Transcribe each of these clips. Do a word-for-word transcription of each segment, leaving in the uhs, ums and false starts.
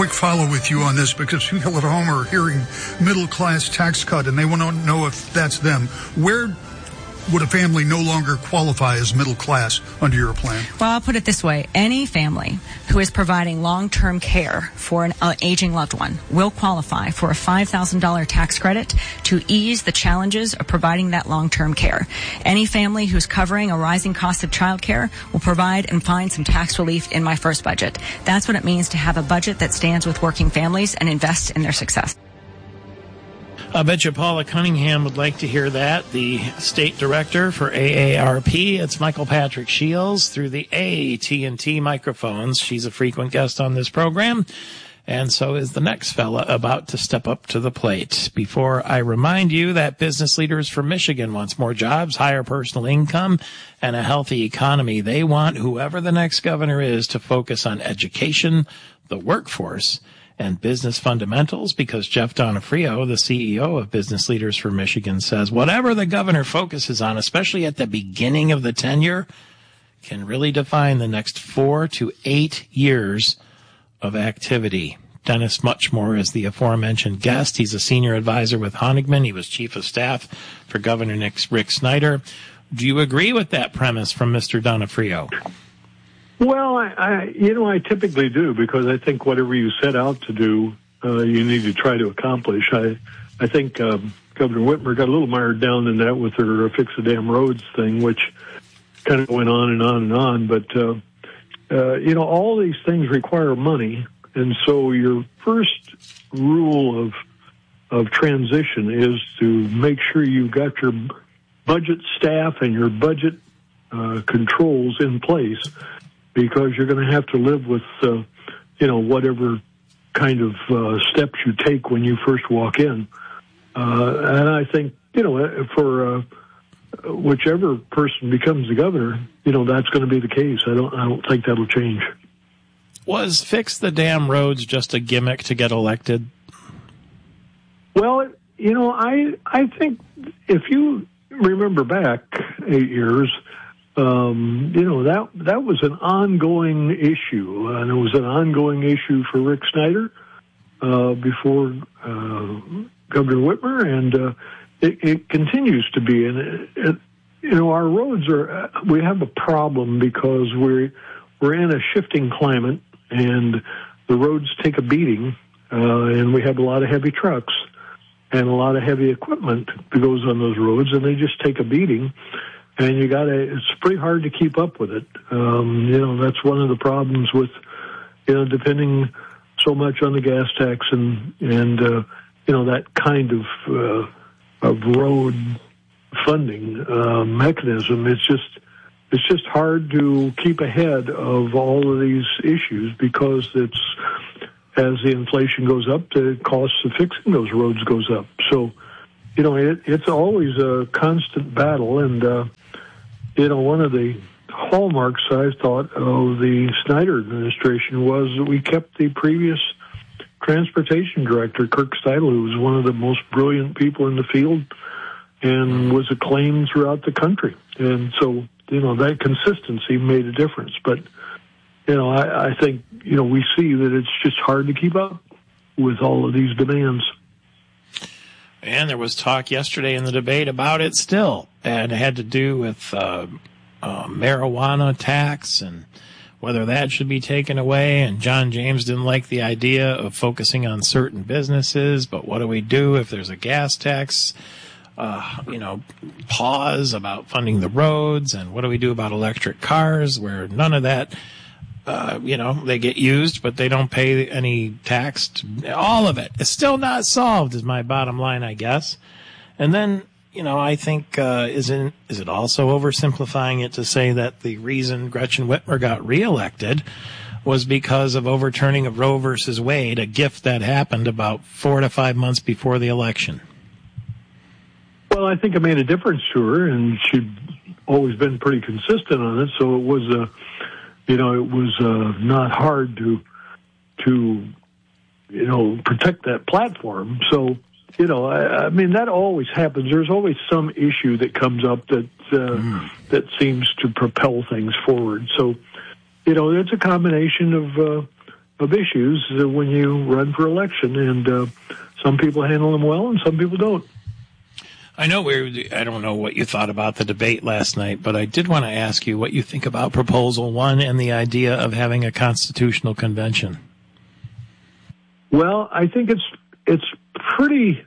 quick follow with you on this because people at home are hearing middle class tax cut and they want to know if that's them. Where would a family no longer qualify as middle class under your plan? Well, I'll put it this way. Any family who is providing long-term care for an uh, aging loved one will qualify for a five thousand dollars tax credit to ease the challenges of providing that long-term care. Any family who's covering a rising cost of child care will provide and find some tax relief in my first budget. That's what it means to have a budget that stands with working families and invests in their success. I bet you Paula Cunningham would like to hear that, the state director for A A R P. It's Michael Patrick Shields through the A T and T microphones. She's a frequent guest on this program, and so is the next fella about to step up to the plate. Before I remind you that Business Leaders for Michigan wants more jobs, higher personal income, and a healthy economy. They want whoever the next governor is to focus on education, the workforce, and business fundamentals, because Jeff Donofrio, the C E O of Business Leaders for Michigan, says whatever the governor focuses on, especially at the beginning of the tenure, can really define the next four to eight years of activity. Dennis Muchmore is the aforementioned guest. He's a senior advisor with Honigman. He was chief of staff for Governor Nick, Rick Snyder. Do you agree with that premise from Mister Donofrio? Well, I, I, you know, I typically do, because I think whatever you set out to do, uh, you need to try to accomplish. I, I think um, Governor Whitmer got a little mired down in that with her fix the damn roads thing, which kind of went on and on and on. But uh, uh, you know, all these things require money, and so your first rule of of transition is to make sure you've got your budget staff and your budget uh, controls in place, because you're going to have to live with, uh, you know, whatever kind of uh, steps you take when you first walk in. Uh, and I think, you know, for uh, whichever person becomes the governor, you know, that's going to be the case. I don't, I don't think that'll change. Was fix the damn roads just a gimmick to get elected? Well, you know, I I think if you remember back eight years. Um, you know, that that was an ongoing issue, and it was an ongoing issue for Rick Snyder uh, before uh, Governor Whitmer, and uh, it, it continues to be. And it, it, you know, our roads are we have a problem because we're we're in a shifting climate, and the roads take a beating, uh, and we have a lot of heavy trucks and a lot of heavy equipment that goes on those roads, and they just take a beating. And you got to, it's pretty hard to keep up with it. Um, you know, that's one of the problems with, you know, depending so much on the gas tax and, and, uh, you know, that kind of, uh, of road funding, uh, mechanism. It's just, it's just hard to keep ahead of all of these issues, because it's, as the inflation goes up, the cost of fixing those roads goes up. So, you know, it, it's always a constant battle. And, uh, you know, one of the hallmarks, I thought, of the Snyder administration was that we kept the previous transportation director, Kirk Steidl, who was one of the most brilliant people in the field and was acclaimed throughout the country. And so, you know, that consistency made a difference. But, you know, I, I think, you know, we see that it's just hard to keep up with all of these demands. And there was talk yesterday in the debate about it still, and it had to do with uh, uh, marijuana tax and whether that should be taken away. And John James didn't like the idea of focusing on certain businesses, but what do we do if there's a gas tax, uh, you know, pause about funding the roads, and what do we do about electric cars where none of that, Uh, you know, they get used, but they don't pay any tax. To, all of it. It's still not solved is my bottom line, I guess. And then, you know, I think, uh, isn't, is it also oversimplifying it to say that the reason Gretchen Whitmer got reelected was because of overturning of Roe versus Wade, a gift that happened about four to five months before the election? Well, I think it made a difference to her, and she'd always been pretty consistent on it, so it was a, You know, it was uh, not hard to, to, you know, protect that platform. So, you know, I, I mean, that always happens. There's always some issue that comes up that uh, mm. that seems to propel things forward. So, you know, it's a combination of uh, of issues uh, when you run for election, and uh, some people handle them well and some people don't. I know we're, I don't know what you thought about the debate last night, but I did want to ask you what you think about Proposal One and the idea of having a constitutional convention. Well, I think it's it's pretty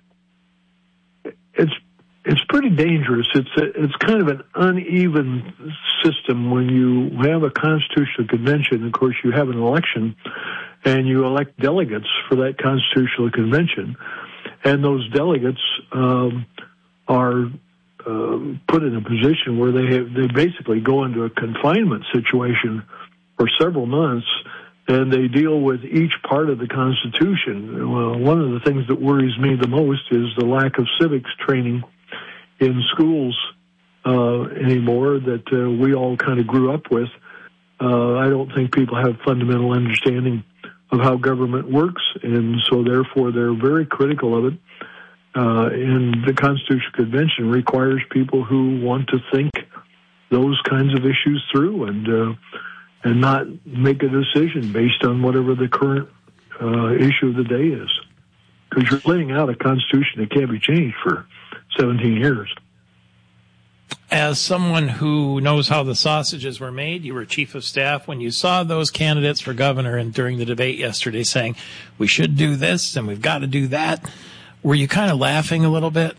it's it's pretty dangerous. It's a, it's kind of an uneven system when you have a constitutional convention. Of course, you have an election, and you elect delegates for that constitutional convention, and those delegates um, are uh, put in a position where they have, they basically go into a confinement situation for several months, and they deal with each part of the Constitution. Well, one of the things that worries me the most is the lack of civics training in schools uh, anymore that uh, we all kind of grew up with. Uh, I don't think people have fundamental understanding of how government works, and so therefore they're very critical of it. Uh, and the Constitutional Convention requires people who want to think those kinds of issues through and uh, and not make a decision based on whatever the current uh, issue of the day is. Because you're laying out a Constitution that can't be changed for seventeen years. As someone who knows how the sausages were made, you were chief of staff when you saw those candidates for governor and during the debate yesterday saying, we should do this and we've got to do that. Were you kind of laughing a little bit?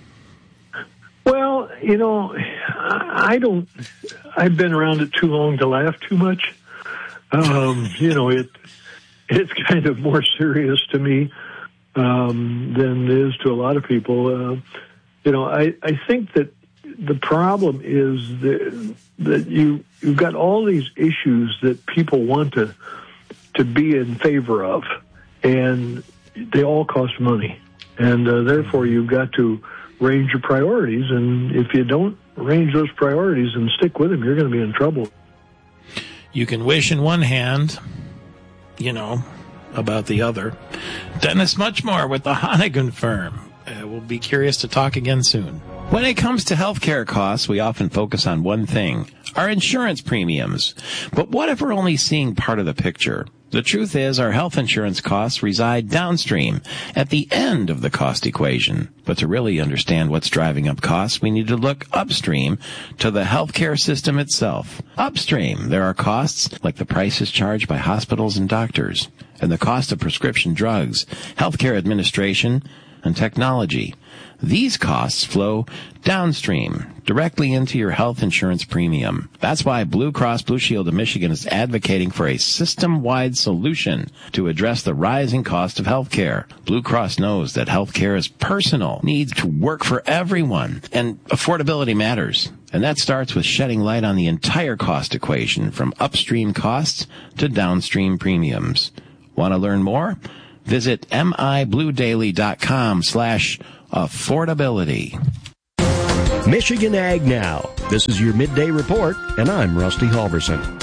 Well, you know, I don't, I've been around it too long to laugh too much. Um, you know, it it's kind of more serious to me um, than it is to a lot of people. Uh, you know, I, I think that the problem is that, that you, you've got all these issues that people want to to be in favor of, and they all cost money. And uh, therefore, you've got to range your priorities, and if you don't range those priorities and stick with them, you're going to be in trouble. You can wish in one hand, you know, about the other. Dennis Muchmore with the Honnigan Firm. Uh, we'll be curious to talk again soon. When it comes to healthcare costs, we often focus on one thing, our insurance premiums. But what if we're only seeing part of the picture? The truth is our health insurance costs reside downstream, at the end of the cost equation. But to really understand what's driving up costs, we need to look upstream to the healthcare system itself. Upstream, there are costs like the prices charged by hospitals and doctors, and the cost of prescription drugs, healthcare administration, and technology. These costs flow downstream, directly into your health insurance premium. That's why Blue Cross Blue Shield of Michigan is advocating for a system-wide solution to address the rising cost of health care. Blue Cross knows that health care is personal, needs to work for everyone, and affordability matters. And that starts with shedding light on the entire cost equation, from upstream costs to downstream premiums. Want to learn more? Visit mibluedaily.com slash affordability. Michigan Ag Now. This is your midday report, and I'm Rusty Halverson.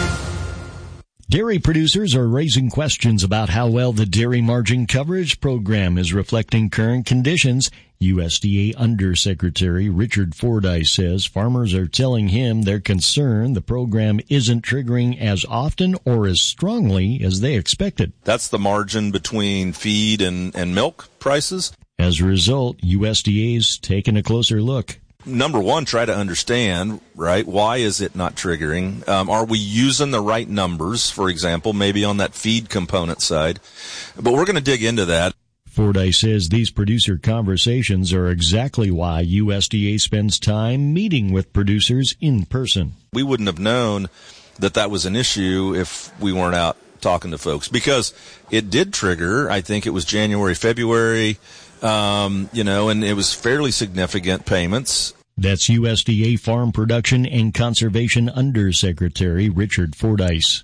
Dairy producers are raising questions about how well the Dairy Margin Coverage Program is reflecting current conditions. U S D A Undersecretary Richard Fordyce says farmers are telling him they're concerned the program isn't triggering as often or as strongly as they expected. That's the margin between feed and, and milk prices. As a result, U S D A's taken a closer look. Number one, try to understand, right, why is it not triggering? Um, are we using the right numbers, for example, maybe on that feed component side? But we're going to dig into that. Fordyce says these producer conversations are exactly why U S D A spends time meeting with producers in person. We wouldn't have known that that was an issue if we weren't out talking to folks, because it did trigger. I think it was January, February, um, you know, and it was fairly significant payments. That's U S D A Farm Production and Conservation Undersecretary Richard Fordyce.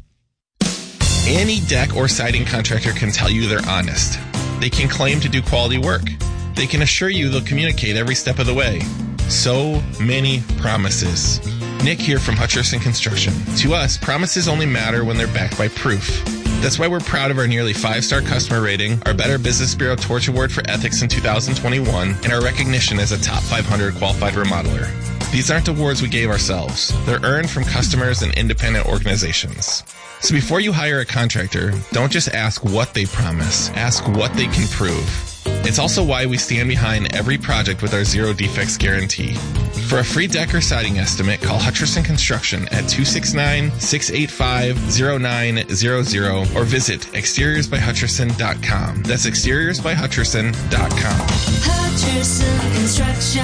Any deck or siding contractor can tell you they're honest. They can claim to do quality work. They can assure you they'll communicate every step of the way. So many promises. Nick here from Hutcherson Construction. To us, promises only matter when they're backed by proof. That's why we're proud of our nearly five-star customer rating, our Better Business Bureau Torch Award for Ethics in two thousand twenty-one, and our recognition as a top five hundred qualified remodeler. These aren't awards we gave ourselves. They're earned from customers and independent organizations. So before you hire a contractor, don't just ask what they promise, ask what they can prove. It's also why we stand behind every project with our zero defects guarantee. For a free deck or siding estimate, call Hutcherson Construction at two six nine, six eight five, zero nine zero zero or visit exteriors by hutcherson dot com. That's exteriors by hutcherson dot com. Hutcherson Construction,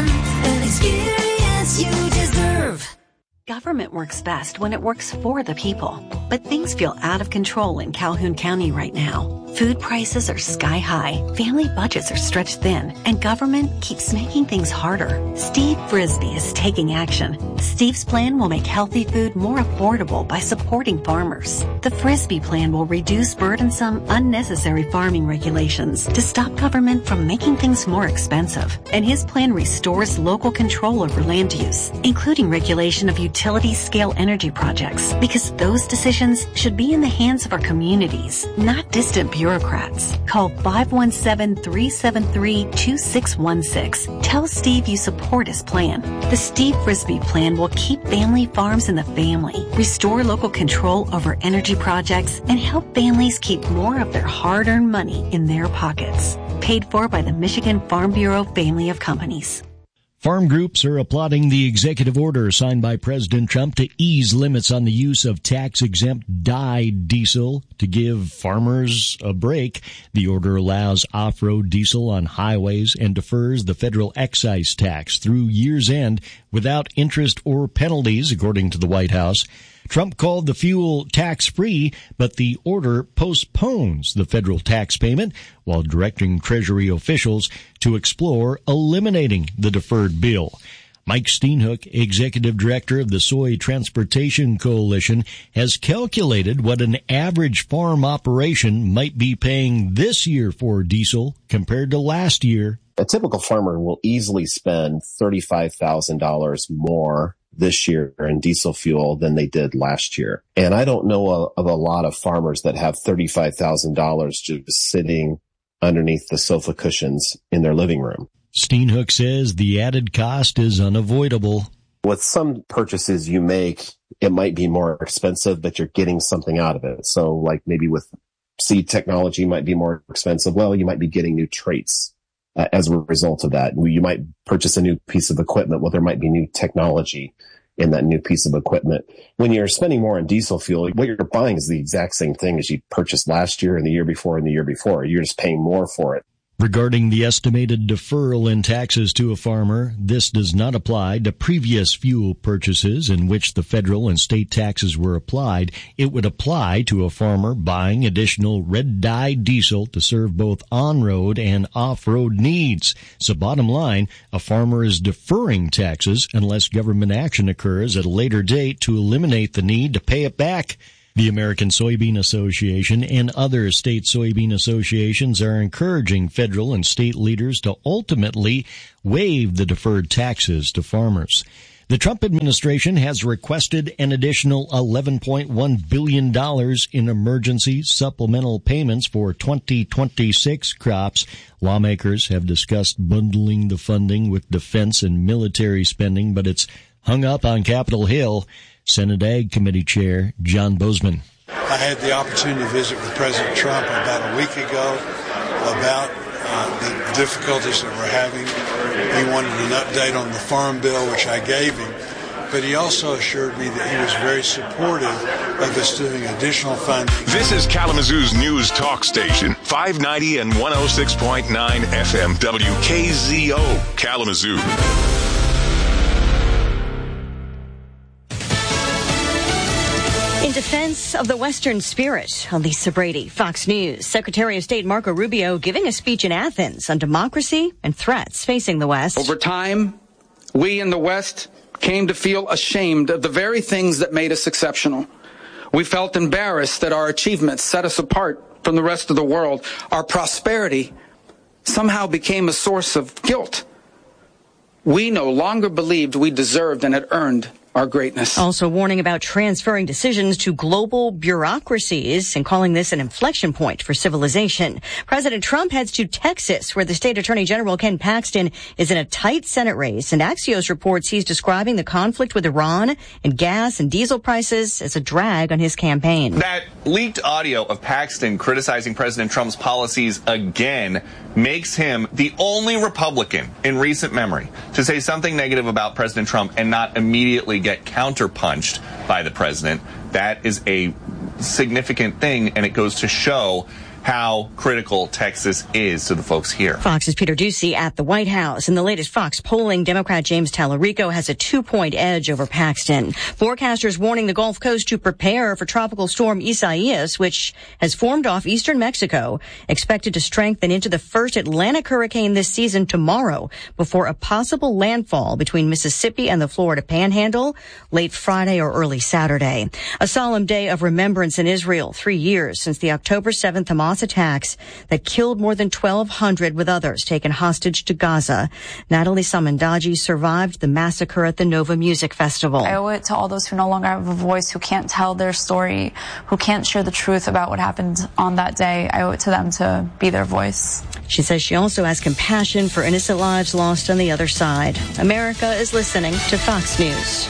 an experience you deserve. Government works best when it works for the people. But things feel out of control in Calhoun County right now. Food prices are sky high, family budgets are stretched thin, and government keeps making things harder. Steve Frisbee is taking action. Steve's plan will make healthy food more affordable by supporting farmers. The Frisbee plan will reduce burdensome, unnecessary farming regulations to stop government from making things more expensive. And his plan restores local control over land use, including regulation of utility-scale energy projects, because those decisions should be in the hands of our communities, not distant bureaucrats. Call five one seven, three seven three, two six one six. Tell Steve you support his plan. The Steve Frisbee plan will keep family farms in the family, restore local control over energy projects, and help families keep more of their hard-earned money in their pockets. Paid for by the Michigan Farm Bureau family of companies. Farm groups are applauding the executive order signed by President Trump to ease limits on the use of tax-exempt dyed diesel to give farmers a break. The order allows off-road diesel on highways and defers the federal excise tax through year's end without interest or penalties, according to the White House. Trump called the fuel tax-free, but the order postpones the federal tax payment while directing Treasury officials to explore eliminating the deferred bill. Mike Steenhoek, executive director of the Soy Transportation Coalition, has calculated what an average farm operation might be paying this year for diesel compared to last year. A typical farmer will easily spend thirty-five thousand dollars more this year in diesel fuel than they did last year. And I don't know a, of a lot of farmers that have thirty-five thousand dollars just sitting underneath the sofa cushions in their living room. Steenhoek says the added cost is unavoidable. With some purchases you make, it might be more expensive, but you're getting something out of it. So like maybe with seed technology might be more expensive. Well, you might be getting new traits uh, as a result of that. You might purchase a new piece of equipment. Well, there might be new technology in that new piece of equipment. When you're spending more on diesel fuel, what you're buying is the exact same thing as you purchased last year and the year before and the year before. You're just paying more for it. Regarding the estimated deferral in taxes to a farmer, this does not apply to previous fuel purchases in which the federal and state taxes were applied. It would apply to a farmer buying additional red-dye diesel to serve both on-road and off-road needs. So bottom line, a farmer is deferring taxes unless government action occurs at a later date to eliminate the need to pay it back. The American Soybean Association and other state soybean associations are encouraging federal and state leaders to ultimately waive the deferred taxes to farmers. The Trump administration has requested an additional eleven point one billion dollars in emergency supplemental payments for twenty twenty-six crops. Lawmakers have discussed bundling the funding with defense and military spending, but it's hung up on Capitol Hill. Senate Ag Committee Chair John Bozeman. I had the opportunity to visit with President Trump about a week ago about uh, the difficulties that we're having. He wanted an update on the Farm Bill, which I gave him, but he also assured me that he was very supportive of us doing additional funding. This is Kalamazoo's news talk station, five ninety and one oh six point nine F M W K Z O, Kalamazoo. In defense of the Western spirit, Lisa Brady, Fox News. Secretary of State Marco Rubio giving a speech in Athens on democracy and threats facing the West. Over time, we in the West came to feel ashamed of the very things that made us exceptional. We felt embarrassed that our achievements set us apart from the rest of the world. Our prosperity somehow became a source of guilt. We no longer believed we deserved and had earned our greatness. Also warning about transferring decisions to global bureaucracies and calling this an inflection point for civilization. President Trump heads to Texas, where the state attorney general Ken Paxton is in a tight Senate race. And Axios reports he's describing the conflict with Iran and gas and diesel prices as a drag on his campaign. That leaked audio of Paxton criticizing President Trump's policies again makes him the only Republican in recent memory to say something negative about President Trump and not immediately get counterpunched by the president. That is a significant thing, and it goes to show how critical Texas is to the folks here. Fox's Peter Doocy at the White House. In the latest Fox polling, Democrat James Tallarico has a two-point edge over Paxton. Forecasters warning the Gulf Coast to prepare for tropical storm Isaias, which has formed off eastern Mexico, expected to strengthen into the first Atlantic hurricane this season tomorrow, before a possible landfall between Mississippi and the Florida Panhandle late Friday or early Saturday. A solemn day of remembrance in Israel, three years since the October seventh Hamas attacks that killed more than twelve hundred, with others taken hostage to Gaza. Natalie Samandaji survived the massacre at the Nova Music Festival. I owe it to all those who no longer have a voice, who can't tell their story, who can't share the truth about what happened on that day. I owe it to them to be their voice. She says she also has compassion for innocent lives lost on the other side. America is listening to Fox News.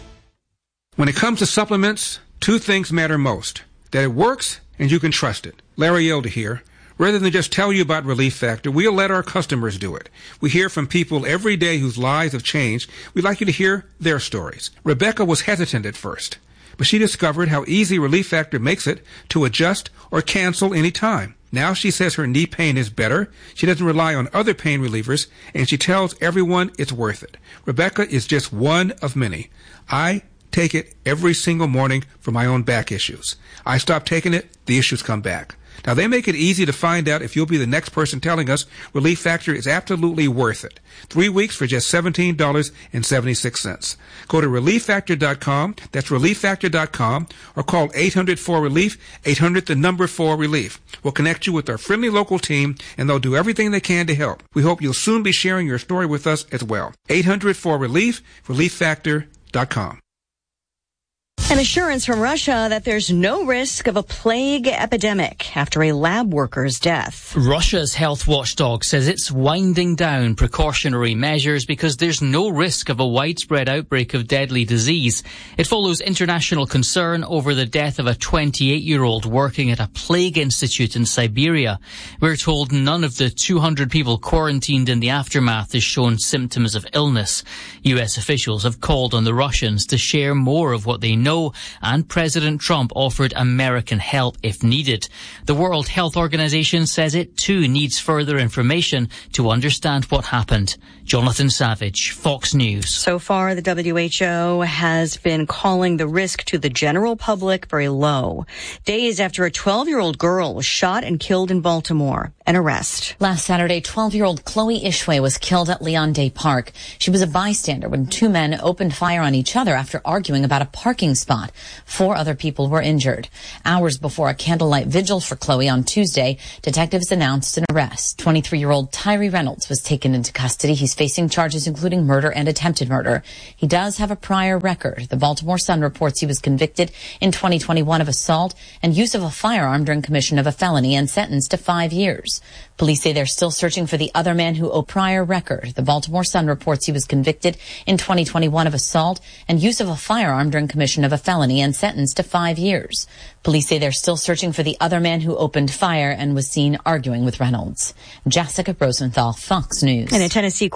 When it comes to supplements, two things matter most: that it works and you can trust it. Larry Elder here. Rather than just tell you about Relief Factor, we'll let our customers do it. We hear from people every day whose lives have changed. We'd like you to hear their stories. Rebecca was hesitant at first, but she discovered how easy Relief Factor makes it to adjust or cancel any time. Now she says her knee pain is better, she doesn't rely on other pain relievers, and she tells everyone it's worth it. Rebecca is just one of many. I take it every single morning for my own back issues. I stop taking it, the issues come back. Now, they make it easy to find out if you'll be the next person telling us Relief Factor is absolutely worth it. Three weeks for just seventeen dollars and seventy-six cents. Go to relief factor dot com, that's relief factor dot com, or call eight hundred four relief, eight hundred the number four relief. We'll connect you with our friendly local team, and they'll do everything they can to help. We hope you'll soon be sharing your story with us as well. eight hundred four relief, relief factor dot com. An assurance from Russia that there's no risk of a plague epidemic after a lab worker's death. Russia's health watchdog says it's winding down precautionary measures because there's no risk of a widespread outbreak of deadly disease. It follows international concern over the death of a twenty-eight-year-old working at a plague institute in Siberia. We're told none of the two hundred people quarantined in the aftermath has shown symptoms of illness. U S officials have called on the Russians to share more of what they know, and President Trump offered American help if needed. The World Health Organization says it too needs further information to understand what happened. Jonathan Savage, Fox News. So far, the W H O has been calling the risk to the general public very low. Days after a twelve-year-old girl was shot and killed in Baltimore. An arrest. Last Saturday, twelve-year-old Chloe Ishwe was killed at Leon Day Park. She was a bystander when two men opened fire on each other after arguing about a parking spot. Four other people were injured. Hours before a candlelight vigil for Chloe on Tuesday, detectives announced an arrest. twenty-three-year-old Tyree Reynolds was taken into custody. He's facing charges including murder and attempted murder. He does have a prior record. The Baltimore Sun reports he was convicted in twenty twenty-one of assault and use of a firearm during commission of a felony and sentenced to five years. Police say they're still searching for the other man who owed prior record. The Baltimore Sun reports he was convicted in twenty twenty-one of assault and use of a firearm during commission of a felony and sentenced to five years. Police say they're still searching for the other man who opened fire and was seen arguing with Reynolds. Jessica Rosenthal, Fox News. In a Tennessee